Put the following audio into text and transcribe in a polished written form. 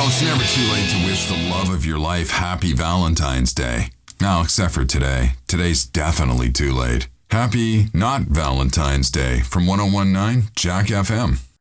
Well, it's never too late to wish the love of your life happy Valentine's Day. Now, except for today. Today's definitely too late. Happy not Valentine's Day from 1019 Jack FM.